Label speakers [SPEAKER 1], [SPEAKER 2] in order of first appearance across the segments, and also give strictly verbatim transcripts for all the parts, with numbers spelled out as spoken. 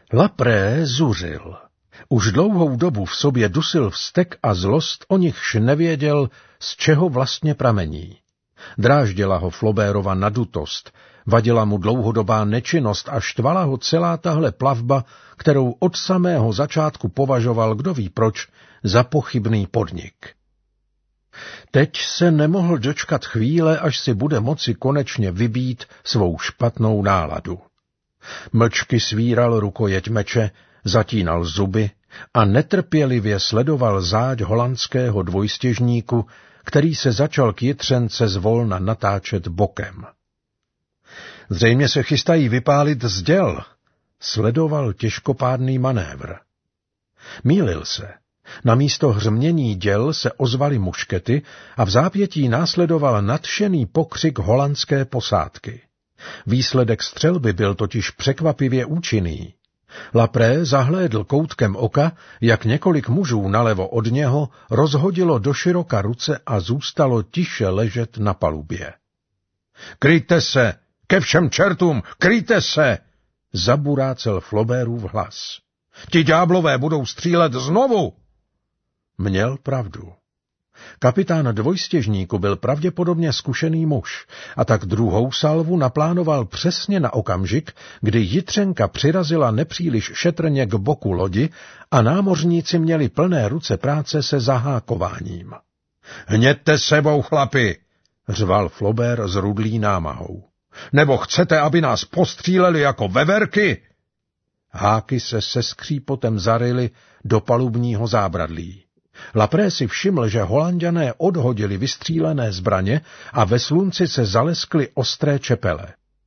[SPEAKER 1] Lapré zuřil. Už dlouhou dobu v sobě dusil vztek a zlost, o nichž nevěděl, z čeho vlastně pramení. Dráždila ho Flobérova nadutost, vadila mu dlouhodobá nečinnost a štvala ho celá tahle plavba, kterou od samého začátku považoval, kdo ví proč, za pochybný podnik. Teď se nemohl dočkat chvíle, až si bude moci konečně vybít svou špatnou náladu. Mlčky svíral rukojeť meče, zatínal zuby a netrpělivě sledoval záď holandského dvojstěžníku, který se začal k jitřence zvolna natáčet bokem. Zřejmě se chystají vypálit z děl, sledoval těžkopádný manévr. Mýlil se. Na místo hřmění děl se ozvaly muškety a v zápětí následoval nadšený pokřik holandské posádky. Výsledek střelby byl totiž překvapivě účinný. Lapré zahlédl koutkem oka, jak několik mužů nalevo od něho rozhodilo doširoka ruce a zůstalo tiše ležet na palubě. Kryjte se! Ke všem čertům! Kryjte se! Zaburácel Flobérův hlas. Ti ďáblové budou střílet znovu! Měl pravdu. Kapitán dvojstěžníku byl pravděpodobně zkušený muž a tak druhou salvu naplánoval přesně na okamžik, kdy jitřenka přirazila nepříliš šetrně k boku lodi a námořníci měli plné ruce práce se zahákováním. Hněďte sebou, chlapi, řval Flobér s rudlí námahou. Nebo chcete, aby nás postříleli jako veverky? Háky se se skřípotem zaryly do palubního zábradlí. Lapré si všiml, že Holanďané odhodili vystřílené zbraně a ve slunci se zaleskly ostré čepele.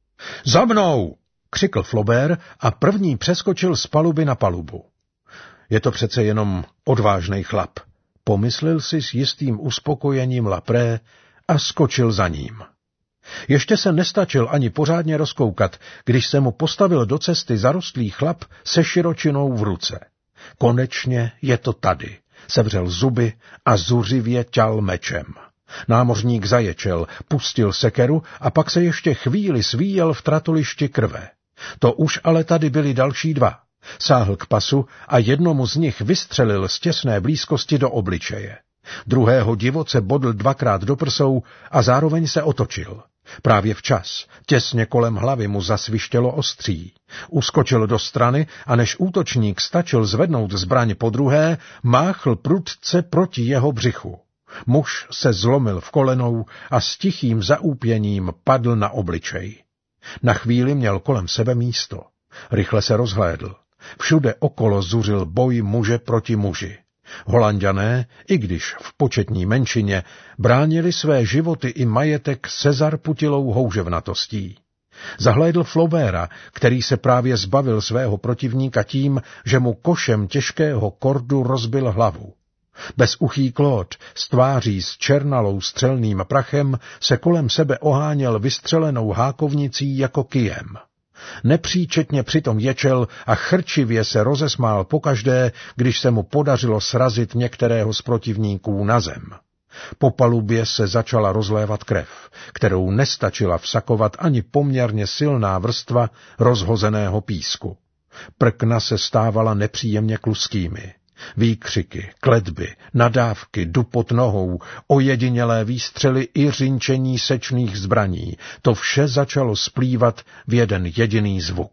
[SPEAKER 1] Za mnou! Křikl Flobér a první přeskočil z paluby na palubu. Je to přece jenom odvážnej chlap, pomyslel si s jistým uspokojením Lapré a skočil za ním. Ještě se nestačil ani pořádně rozkoukat, když se mu postavil do cesty zarostlý chlap se širočinou v ruce. Konečně je to tady. Sevřel zuby a zuřivě ťal mečem. Námořník zaječel, pustil sekeru a pak se ještě chvíli svíjel v tratolišti krve. To už ale tady byli další dva. Sáhl k pasu a jednomu z nich vystřelil z těsné blízkosti do obličeje. Druhého divoce bodl dvakrát do prsou a zároveň se otočil. Právě včas, těsně kolem hlavy mu zasvištělo ostří. Uskočil do strany a než útočník stačil zvednout zbraň podruhé, máchl prudce proti jeho břichu. Muž se zlomil v kolenou a s tichým zaúpěním padl na obličej. Na chvíli měl kolem sebe místo. Rychle se rozhlédl. Všude okolo zuřil boj muže proti muži. Holanďané, i když v početní menšině, bránili své životy i majetek se zarputilou houževnatostí. Zahlédl Flobéra, který se právě zbavil svého protivníka tím, že mu košem těžkého kordu rozbil hlavu. Bezuchý Claude s tváří s černalou střelným prachem se kolem sebe oháněl vystřelenou hákovnicí jako kyjem. Nepříčetně přitom ječel a chrčivě se rozesmál pokaždé, když se mu podařilo srazit některého z protivníků na zem. Po palubě se začala rozlévat krev, kterou nestačila vsakovat ani poměrně silná vrstva rozhozeného písku. Prkna se stávala nepříjemně kluskými. Výkřiky, kletby, nadávky, dupot nohou, ojedinělé výstřely i řinčení sečných zbraní, to vše začalo splývat v jeden jediný zvuk.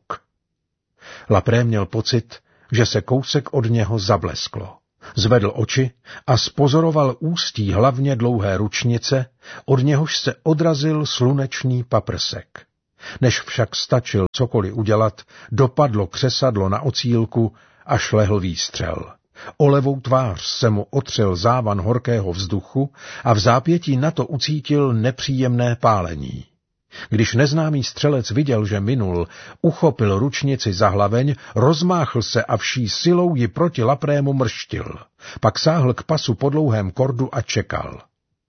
[SPEAKER 1] Lapré měl pocit, že se kousek od něho zablesklo. Zvedl oči a spozoroval ústí hlavně dlouhé ručnice, od něhož se odrazil slunečný paprsek. Než však stačil cokoliv udělat, dopadlo křesadlo na ocílku a šlehl výstřel. O levou tvář se mu otřel závan horkého vzduchu a v zápětí na to ucítil nepříjemné pálení. Když neznámý střelec viděl, že minul, uchopil ručnici za hlaveň, rozmáchl se a vší silou ji proti Laprému mrštil. Pak sáhl k pasu po dlouhém kordu a čekal.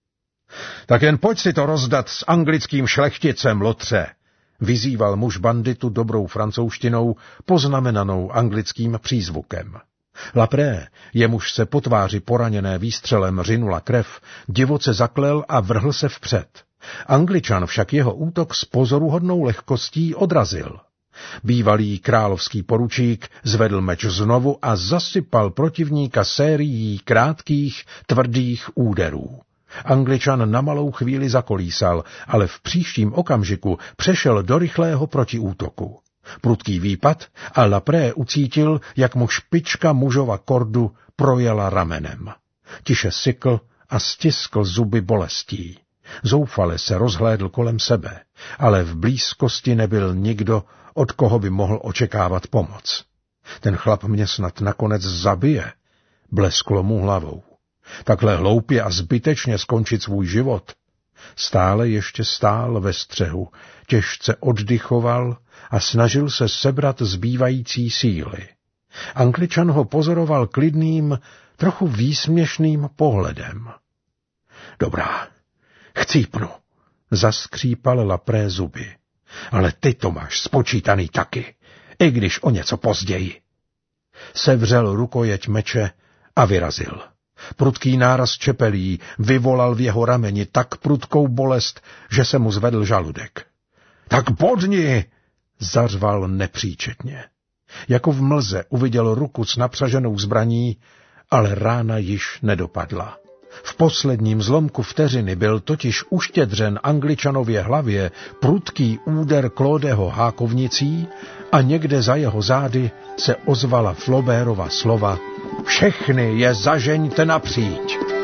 [SPEAKER 1] Tak jen pojď si to rozdat s anglickým šlechticem, lotře, vyzýval muž banditu dobrou francouzštinou, poznamenanou anglickým přízvukem. Lapré, jemuž se po tváři poraněné výstřelem řinula krev, divoce zaklel a vrhl se vpřed. Angličan však jeho útok s pozoruhodnou lehkostí odrazil. Bývalý královský poručík zvedl meč znovu a zasypal protivníka sérií krátkých, tvrdých úderů. Angličan na malou chvíli zakolísal, ale v příštím okamžiku přešel do rychlého protiútoku. Prudký výpad a Lapré ucítil, jak mu špička mužova kordu projela ramenem. Tiše sykl a stiskl zuby bolestí. Zoufale se rozhlédl kolem sebe, ale v blízkosti nebyl nikdo, od koho by mohl očekávat pomoc. Ten chlap mě snad nakonec zabije, blesklo mu hlavou. Takhle hloupě a zbytečně skončit svůj život. Stále ještě stál ve střehu, těžce oddychoval a snažil se sebrat zbývající síly. Angličan ho pozoroval klidným, trochu výsměšným pohledem. Dobrá, chcípnu, zaskřípal Lapré zuby. Ale ty to máš spočítaný taky, i když o něco později. Sevřel rukojeť meče a vyrazil. Prudký náraz čepelí vyvolal v jeho rameni tak prudkou bolest, že se mu zvedl žaludek. Tak bodni, zařval nepříčetně. Jako v mlze uviděl ruku s napřaženou zbraní, ale rána již nedopadla. V posledním zlomku vteřiny byl totiž uštědřen Angličanově hlavě prudký úder Claudeho hákovnicí a někde za jeho zády se ozvala Flaubertova slova: Všechny je zažeňte napříč.